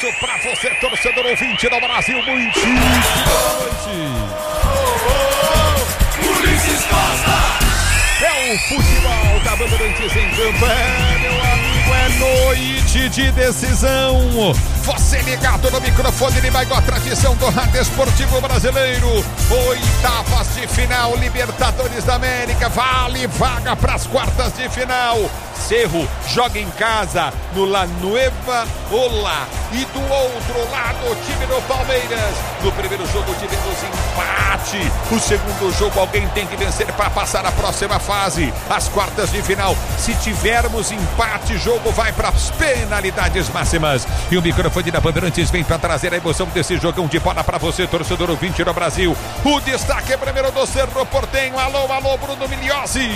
abraço pra você, torcedor ouvinte do Brasil. Muitíssima noite. Ulisses Costa. É o futebol da Bandeirantes em campo, meu amigo, é noite de decisão. Você ligado no microfone de maior tradição do rádio esportivo brasileiro. Oitavas de final, Libertadores da América, vale vaga para as quartas de final. Cerro joga em casa no La Nueva Ola. E do outro lado, o time do Palmeiras. No primeiro jogo tivemos empate. O segundo jogo alguém tem que vencer para passar a próxima fase, as quartas de final. Se tivermos empate, o jogo vai para as penalidades máximas. E o microfone da Bandeirantes vem para trazer a emoção desse jogão de bola para você, torcedor ouvinte do Brasil. O destaque é primeiro do Cerro Porteño. Alô, alô, Bruno Migliozzi.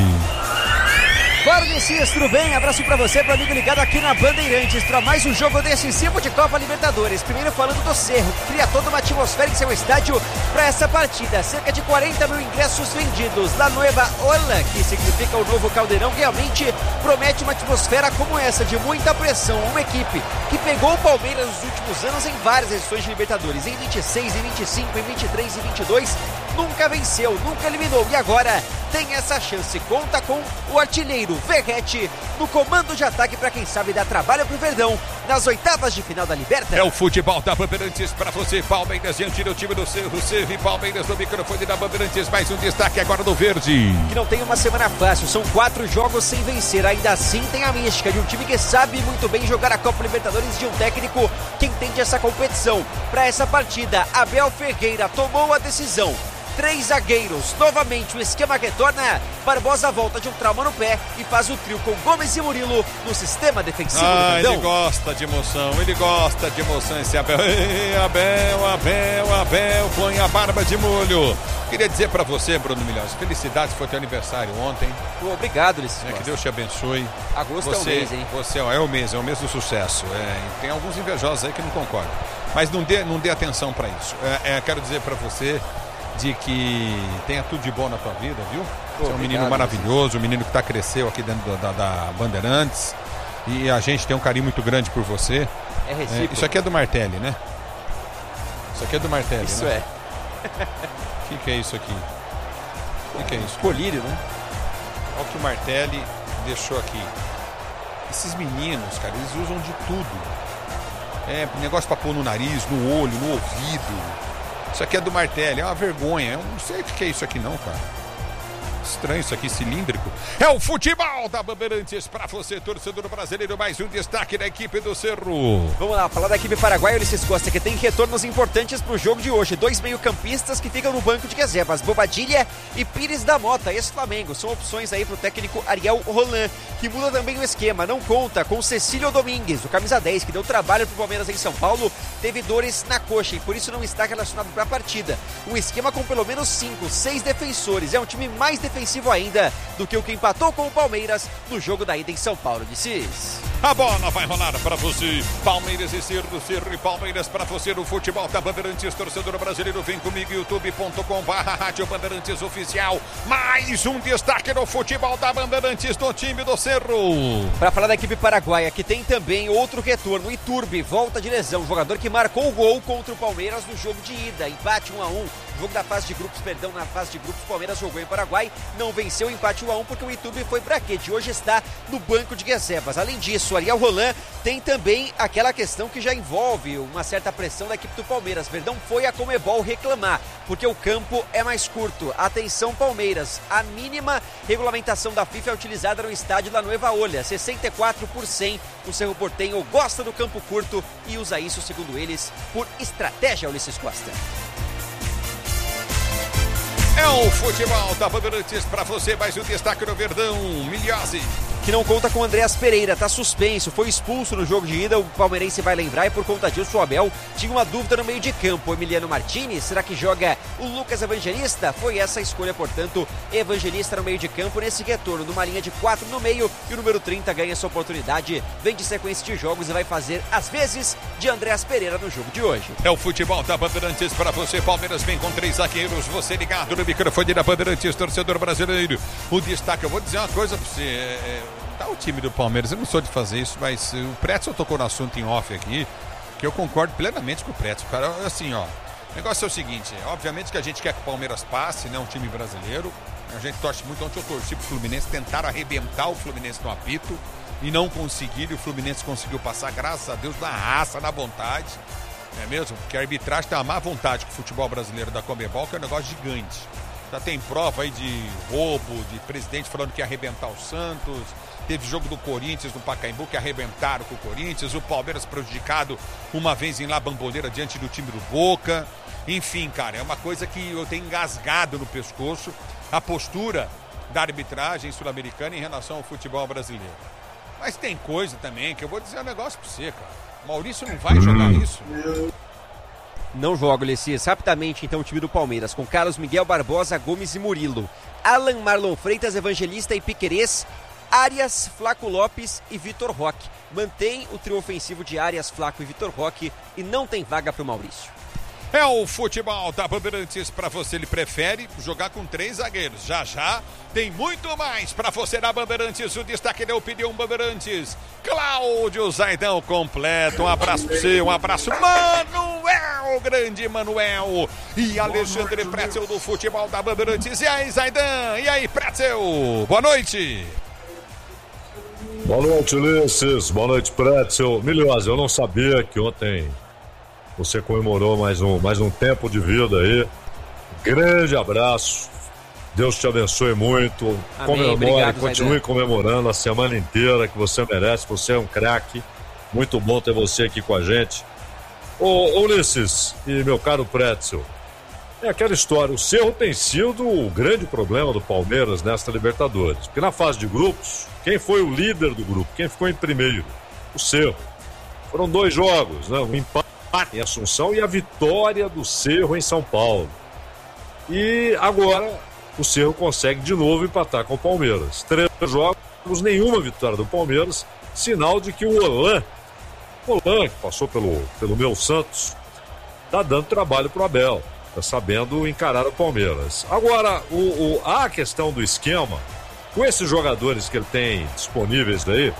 Fala, Messias, tudo bem? Abraço pra você, pro amigo ligado aqui na Bandeirantes, pra mais um jogo decisivo de Copa Libertadores. Primeiro falando do Cerro, que cria toda uma atmosfera em seu estádio pra essa partida. Cerca de 40 mil ingressos vendidos. La Nueva Ola, que significa o novo Caldeirão, realmente promete uma atmosfera como essa, de muita pressão. Uma equipe que pegou o Palmeiras nos últimos anos em várias edições de Libertadores, em 26, em 25, em 23 e 22, nunca venceu, nunca eliminou, e agora tem essa chance. Conta com o artilheiro Verratti no comando de ataque para quem sabe dar trabalho pro Verdão nas oitavas de final da Liberta. É o futebol da Bandeirantes para você. Palmeiras diante do time do Cerro. Cerro e Palmeiras no microfone da Bandeirantes. Mais um destaque agora do Verde, que não tem uma semana fácil, são 4 jogos sem vencer. Ainda assim tem a mística de um time que sabe muito bem jogar a Copa Libertadores, de um técnico que entende essa competição. Para essa partida, Abel Ferreira tomou a decisão. 3 zagueiros, novamente o esquema retorna. Barbosa volta de um trauma no pé e faz o trio com Gomes e Murilo no sistema defensivo do Verdão. Ele gosta de emoção, esse Abel. Abel, põe a barba de molho. Queria dizer pra você, Bruno Migliozzi, felicidades, foi teu aniversário ontem. Obrigado, Ulisses. Que Deus te abençoe. Agosto é o mês, hein? Você é o mês do sucesso. Tem alguns invejosos aí que não concordam. Mas não dê atenção pra isso. Quero dizer pra você de que tenha tudo de bom na tua vida, viu? Você é um menino maravilhoso, um menino que cresceu aqui dentro da Bandeirantes, e a gente tem um carinho muito grande por você. É recíproco. Isso aqui é do Martelli, né? Isso aqui é do Martelli, isso, né? Isso O que é isso aqui? O que é isso? Colírio, né? Olha o que o Martelli deixou aqui. Esses meninos, cara, eles usam de tudo. Negócio pra pôr no nariz, no olho, no ouvido. Isso aqui é do Martelli, é uma vergonha. Eu não sei o que é isso aqui não, cara. Estranho isso aqui, cilíndrico. É o futebol da Bandeirantes para você, torcedor brasileiro. Mais um destaque da equipe do Cerro. Vamos lá, falar da equipe paraguaia, Ulisses Costa, que tem retornos importantes pro jogo de hoje. 2 meio-campistas que ficam no banco de reservas, Bobadilha e Pires da Mota, ex-Flamengo. São opções aí pro técnico Ariel Roland, que muda também o esquema. Não conta com Cecílio Domingues, o camisa 10, que deu trabalho pro Palmeiras em São Paulo, teve dores na coxa e por isso não está relacionado para a partida. Um esquema com pelo menos 5, 6 defensores. É um time mais defensivo ainda do que o que empatou com o Palmeiras no jogo da ida em São Paulo, de Cis. A bola vai rolar para você. Palmeiras e Cerro e Palmeiras para você no futebol da Bandeirantes, torcedor brasileiro. Vem comigo, youtube.com/Rádio Bandeirantes Oficial. Mais um destaque no futebol da Bandeirantes do time do Cerro. Para falar da equipe paraguaia, que tem também outro retorno, Iturbe, volta de lesão. Jogador que marcou o gol contra o Palmeiras no jogo de ida. Empate 1-1. Jogo da fase de grupos, na fase de grupos, o Palmeiras jogou em Paraguai, não venceu o empate 1-1 porque o Iturbe foi braquete. Hoje está no banco de reservas. Além disso, Ariel Roland tem também aquela questão que já envolve uma certa pressão da equipe do Palmeiras. Verdão foi a Conmebol reclamar, porque o campo é mais curto. Atenção, Palmeiras, a mínima regulamentação da FIFA é utilizada no estádio La Nueva Ola, 64%. O Cerro Porteño gosta do campo curto e usa isso, segundo eles, por estratégia, Ulisses Costa. É o futebol da Bandeirantes para você, mais um destaque no Verdão, Migliozzi. Que não conta com o Andreas Pereira, tá suspenso, foi expulso no jogo de ida, o palmeirense vai lembrar, e por conta disso o Abel tinha uma dúvida no meio de campo. O Emiliano Martinez, será que joga o Lucas Evangelista? Foi essa a escolha, portanto, Evangelista no meio de campo nesse retorno, numa linha de 4 no meio, e o número 30 ganha essa oportunidade, vem de sequência de jogos e vai fazer as vezes de Andreas Pereira no jogo de hoje. É o futebol da Bandeirantes para você, Palmeiras vem com 3 zagueiros, você ligado no microfone da Bandeirantes, torcedor brasileiro. O destaque, eu vou dizer uma coisa para você, tá o time do Palmeiras, eu não sou de fazer isso, mas o Pretzel tocou no assunto em off aqui. que eu concordo plenamente com o Pretzel, cara. Assim, ó, o negócio é o seguinte, obviamente que a gente quer que o Palmeiras passe, né, um time brasileiro. A gente torce muito. Ontem eu torci pro Fluminense, tentaram arrebentar o Fluminense no apito e não conseguiram. O Fluminense conseguiu passar, graças a Deus, na raça, na vontade. Não é mesmo? Porque a arbitragem tem uma má vontade com o futebol brasileiro da Conmebol, que é um negócio gigante. Já tem prova aí de roubo, de presidente falando que ia arrebentar o Santos. Teve jogo do Corinthians no Pacaembu que arrebentaram com o Corinthians. O Palmeiras prejudicado uma vez em La Bombonera diante do time do Boca. Enfim, cara, é uma coisa que eu tenho engasgado no pescoço. A postura da arbitragem sul-americana em relação ao futebol brasileiro. Mas tem coisa também que eu vou dizer um negócio pra você, cara. Maurício não vai jogar isso? Não joga, Ulisses. Rapidamente, então, o time do Palmeiras, com Carlos Miguel, Barbosa, Gomes e Murilo. Alan, Marlon Freitas, Evangelista e Piquerez, Arias, Flaco Lopes e Vitor Roque. Mantém o trio ofensivo de Arias, Flaco e Vitor Roque e não tem vaga pro Maurício. É o futebol da Bandeirantes para você. Ele prefere jogar com 3 zagueiros. Já já tem muito mais para você na Bandeirantes. O destaque da opinião Bandeirantes. Cláudio Zaidão completo. Um abraço para você, um abraço Manuel, grande Manuel. E Alexandre Pretzel do futebol da Bandeirantes. E aí, Zaidão? E aí, Pretzel? Boa noite. Boa noite, Ulisses. Boa noite, Pretzel. Miliosa, eu não sabia que ontem você comemorou mais um tempo de vida aí. Grande abraço. Deus te abençoe muito. Amém. Comemore, obrigado, continue Zaidan. comemorando a semana inteira que você merece. Você é um craque. Muito bom ter você aqui com a gente. Ô Ulisses e meu caro Pretzel, é aquela história. O Cerro tem sido o grande problema do Palmeiras nesta Libertadores. Porque na fase de grupos, quem foi o líder do grupo? Quem ficou em primeiro? O Cerro. Foram 2 jogos, né? Um empate em Assunção e a vitória do Cerro em São Paulo. E agora o Cerro consegue de novo empatar com o Palmeiras. 3 jogos, nenhuma vitória do Palmeiras, sinal de que o Olan, que passou pelo meu Santos, tá dando trabalho pro Abel, tá sabendo encarar o Palmeiras. Agora, a questão do esquema, com esses jogadores que ele tem disponíveis aí,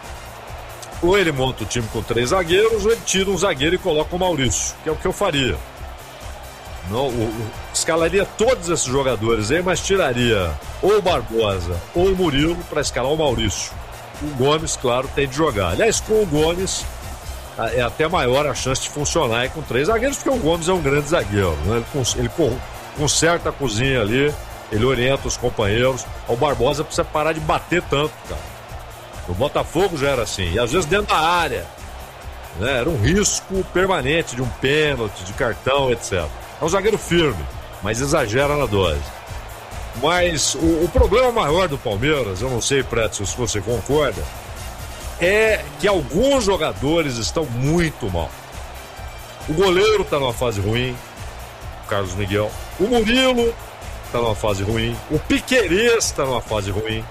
ou ele monta o time com 3 zagueiros, ou ele tira um zagueiro e coloca o Maurício, que é o que eu faria. Não, escalaria todos esses jogadores aí, mas tiraria ou o Barbosa ou o Murilo para escalar o Maurício. O Gomes, claro, tem de jogar. Aliás, com o Gomes é até maior a chance de funcionar aí com 3 zagueiros, porque o Gomes é um grande zagueiro, né? Ele conserta a cozinha ali, ele orienta os companheiros. O Barbosa precisa parar de bater tanto, cara. O Botafogo já era assim, e às vezes dentro da área, né? Era um risco permanente de um pênalti, de cartão, etc. É um zagueiro firme, mas exagera na dose. Mas o problema maior do Palmeiras, eu não sei, Pretzel, se você concorda, é que alguns jogadores estão muito mal. O goleiro está numa fase ruim, o Carlos Miguel. O Murilo está numa fase ruim. O Piquerez está numa fase ruim.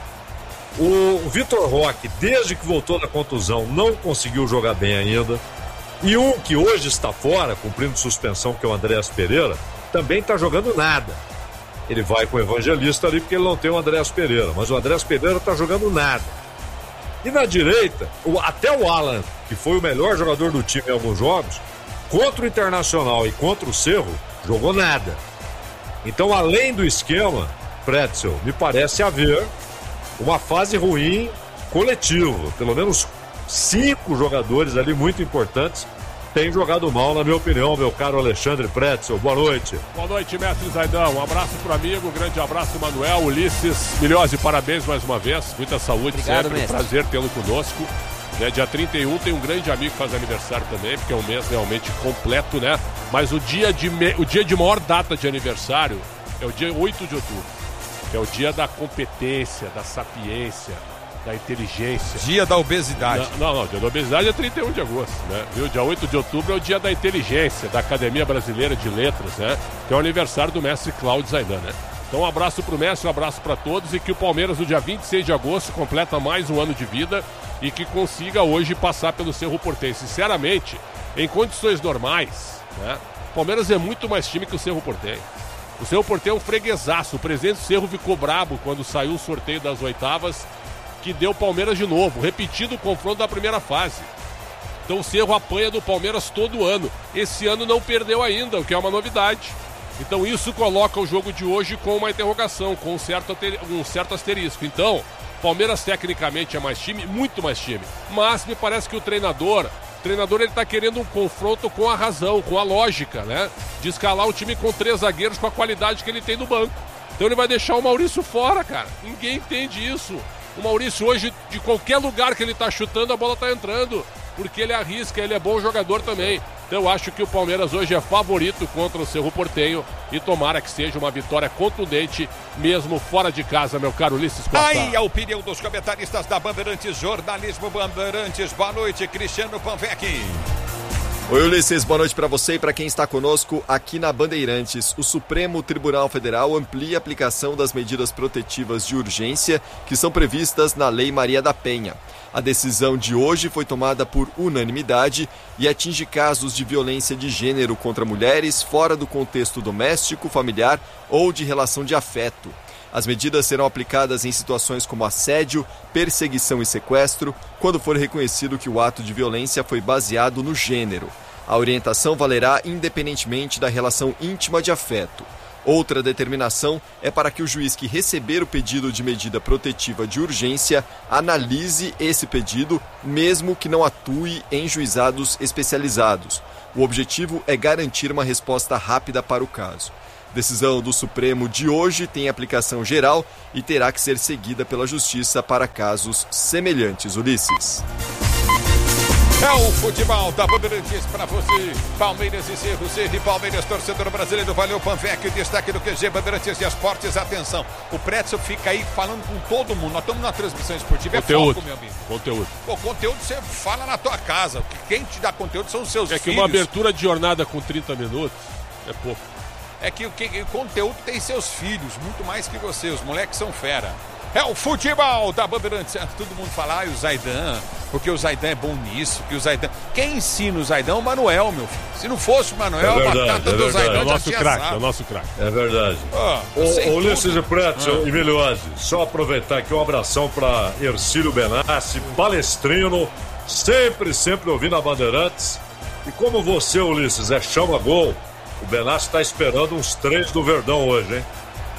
O Vitor Roque, desde que voltou da contusão, não conseguiu jogar bem ainda. E um que hoje está fora, cumprindo suspensão, que é o Andréas Pereira, também está jogando nada. Ele vai com o Evangelista ali porque ele não tem o Andréas Pereira, mas o Andréas Pereira está jogando nada. E na direita, até o Alan, que foi o melhor jogador do time em alguns jogos, contra o Internacional e contra o Cerro, jogou nada. Então, além do esquema, Pretzel, me parece haver uma fase ruim coletiva. Pelo menos 5 jogadores ali muito importantes têm jogado mal, na minha opinião, meu caro Alexandre Pretzel. Boa noite. Boa noite, mestre Zaidão. Um abraço pro amigo, grande abraço, Manuel, Ulisses, Milhose, parabéns mais uma vez. Muita saúde. Obrigado, sempre. mestre. Um prazer tê-lo conosco. Dia 31 tem um grande amigo que faz aniversário também, porque é um mês realmente completo, né? Mas o dia de maior data de aniversário é o dia 8 de outubro, que é o dia da competência, da sapiência, da inteligência. Dia da obesidade. Não, dia da obesidade é 31 de agosto, né? Viu? Dia 8 de outubro é o dia da inteligência, da Academia Brasileira de Letras, né? Que é o aniversário do mestre Cláudio Zaidan, né? Então um abraço pro mestre, um abraço para todos, e que o Palmeiras no dia 26 de agosto completa mais um ano de vida e que consiga hoje passar pelo Cerro Porteño. Sinceramente, em condições normais, né? O Palmeiras é muito mais time que o Cerro Porteño. O Cerro Porteño é um freguesaço. O presidente do Cerro ficou brabo quando saiu o sorteio das oitavas, que deu Palmeiras de novo, repetido o confronto da primeira fase. Então o Cerro apanha do Palmeiras todo ano. Esse ano não perdeu ainda, o que é uma novidade. Então isso coloca o jogo de hoje com uma interrogação, com um certo asterisco. Então, o Palmeiras tecnicamente é mais time, muito mais time. Mas me parece que o treinador ele está querendo um confronto com a razão, com a lógica, né? De escalar o time com 3 zagueiros com a qualidade que ele tem no banco. Então ele vai deixar o Maurício fora, cara. Ninguém entende isso. O Maurício hoje, de qualquer lugar que ele está chutando, a bola está entrando. Porque ele arrisca, ele é bom jogador também. Então eu acho que o Palmeiras hoje é favorito contra o Cerro Porteño e tomara que seja uma vitória contundente, mesmo fora de casa, meu caro Ulisses Costa. Aí a opinião dos comentaristas da Bandeirantes, Jornalismo Bandeirantes. Boa noite, Cristiano Panvec. Oi, Ulisses, boa noite para você e para quem está conosco aqui na Bandeirantes. O Supremo Tribunal Federal amplia a aplicação das medidas protetivas de urgência que são previstas na Lei Maria da Penha. A decisão de hoje foi tomada por unanimidade e atinge casos de violência de gênero contra mulheres fora do contexto doméstico, familiar ou de relação de afeto. As medidas serão aplicadas em situações como assédio, perseguição e sequestro, quando for reconhecido que o ato de violência foi baseado no gênero. A orientação valerá independentemente da relação íntima de afeto. Outra determinação é para que o juiz que receber o pedido de medida protetiva de urgência analise esse pedido, mesmo que não atue em juizados especializados. O objetivo é garantir uma resposta rápida para o caso. Decisão do Supremo de hoje tem aplicação geral e terá que ser seguida pela Justiça para casos semelhantes. Ulisses. É o futebol da Bandeirantes para você. Palmeiras e Cerro, Cerro e Palmeiras, torcedor brasileiro. Valeu, Panvec, o destaque do QG Bandeirantes de Esportes. Atenção, o Pretzel fica aí falando com todo mundo. Nós estamos na transmissão esportiva. Conteúdo. É foco, meu amigo. Conteúdo. Pô, conteúdo você fala na tua casa. Quem te dá conteúdo são os seus filhos. É que uma abertura de jornada com 30 minutos é pouco. É que o conteúdo tem seus filhos, muito mais que você. Os moleques são fera. É o futebol da Bandeirantes. Todo mundo fala, o Zaidan, porque o Zaidan é bom nisso, que o Zaidan... Quem ensina o Zaidan é o Manuel, meu filho. Se não fosse o Manuel, a batata do Zaidan é o já nosso tinha craque, assado. é o nosso craque. É verdade. O Ulisses e Pretzel e Miliose, só aproveitar aqui um abração para Ercílio Benassi, palestrino, sempre ouvindo a Bandeirantes. E como você, Ulisses, é chama-gol, o Benassi está esperando uns 3 do Verdão hoje, hein?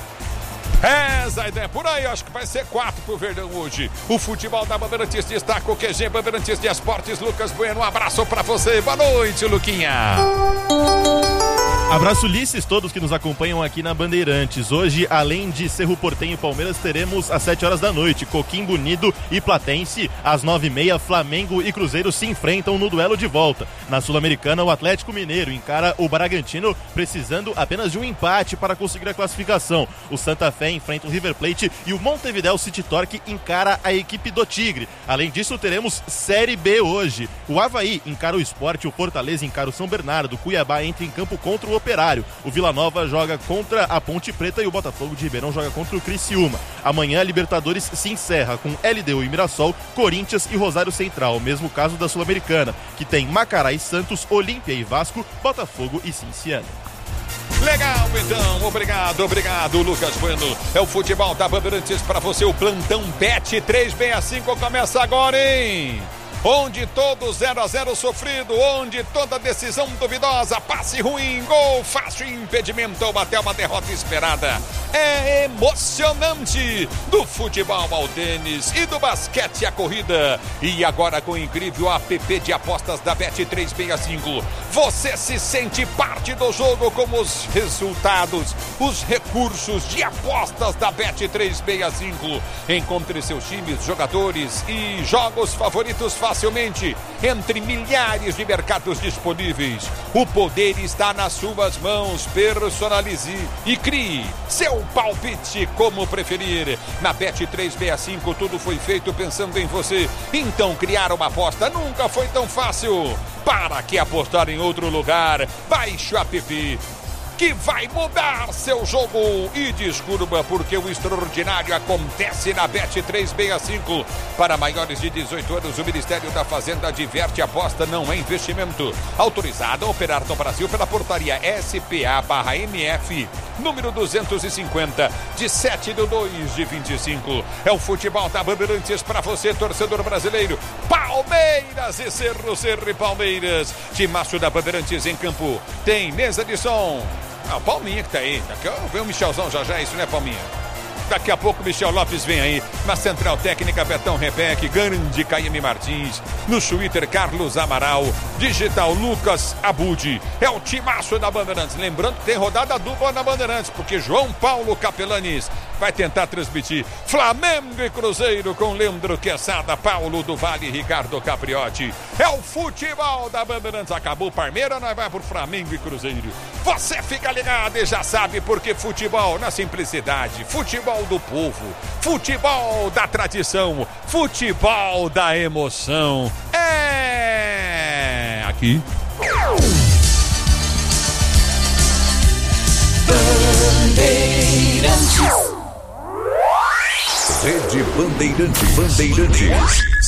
É, Zaidan, por aí, acho que vai ser 4 pro Verdão hoje. O futebol da Bandeirantes destaca o QG Bandeirantes de Esportes. Lucas Bueno, um abraço pra você. Boa noite, Luquinha. Abraço, Ulisses, todos que nos acompanham aqui na Bandeirantes. Hoje, além de Cerro Porteño e Palmeiras, teremos às 7 horas da noite Coquimbo Unido e Platense. Às 9h30, Flamengo e Cruzeiro se enfrentam no duelo de volta. Na Sul-Americana, o Atlético Mineiro encara o Bragantino, precisando apenas de um empate para conseguir a classificação. O Santa Fé enfrenta o River Plate e o Montevideo City Torque encara a equipe do Tigre. Além disso, teremos Série B hoje. O Avaí encara o Sport, o Fortaleza encara o São Bernardo, o Cuiabá entra em campo contra o Operário. O Vila Nova joga contra a Ponte Preta e o Botafogo de Ribeirão joga contra o Criciúma. Amanhã, a Libertadores se encerra com LDU e Mirassol, Corinthians e Rosário Central. Mesmo caso da Sul-Americana, que tem Macará e Santos, Olímpia e Vasco, Botafogo e Cinciano. Legal, então, obrigado, Lucas Bueno. É o futebol da Bandeirantes para você, o plantão Bet 365 começa agora, hein? Onde todo 0-0 sofrido, onde toda decisão duvidosa, passe ruim, gol fácil, impedimento ou até uma derrota esperada. É emocionante, do futebol ao tênis e do basquete à corrida. E agora com o incrível app de apostas da Bet365, você se sente parte do jogo com os resultados, os recursos de apostas da Bet365. Encontre seus times, jogadores e jogos favoritos facilmente entre milhares de mercados disponíveis. O poder está nas suas mãos. Personalize e crie seu palpite como preferir. Na Bet365 tudo foi feito pensando em você. Então criar uma aposta nunca foi tão fácil. Para que apostar em outro lugar? Baixe o app. que vai mudar seu jogo. E descubra porque o extraordinário acontece na Bet365. Para maiores de 18 anos, o Ministério da Fazenda adverte: aposta não é investimento. Autorizado a operar no Brasil pela portaria SPA/MF, número 250, de 7/2/25. É o futebol da Bandeirantes para você, torcedor brasileiro. Palmeiras e Cerro e Palmeiras. Timaço da Bandeirantes em campo. Tem mesa de som. Ah, o Palminha que tá aí. Daqui vem o Michelzão já, isso, né, Palminha? Daqui a pouco o Michel Lopes vem aí. Na central técnica, Betão Rebeck, grande Caíme Martins. No Twitter, Carlos Amaral. Digital, Lucas Abud. É o timaço da Bandeirantes. Lembrando que tem rodada dupla na Bandeirantes, porque João Paulo Capelanes vai tentar transmitir Flamengo e Cruzeiro com Leandro Quesada, Paulo do Vale e Ricardo Capriotti. É o futebol da Bandeirantes. Acabou o Parmeira, nós vai por Flamengo e Cruzeiro. Você fica ligado e já sabe, porque futebol na simplicidade, futebol do povo, futebol da tradição, futebol da emoção. É aqui. Bandeirantes. Rede Bandeirantes.